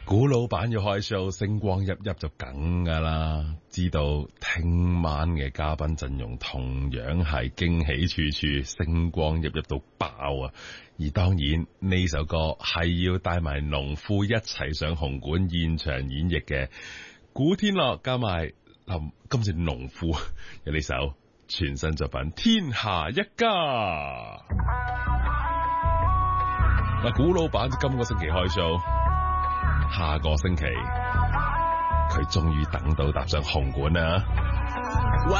古老闆要開 show，星光熠熠就梗噶啦。知道聽晚嘅嘉賓陣容同樣係驚喜處處，星光熠熠到爆啊！而當然呢首歌係要帶埋農夫一齊上紅館現場演繹嘅，古天樂加埋今次農夫有呢首全新作品《天下一家》。嗱，古老闆今個星期開 show。下個星期，佢終於等到踏上紅館啦！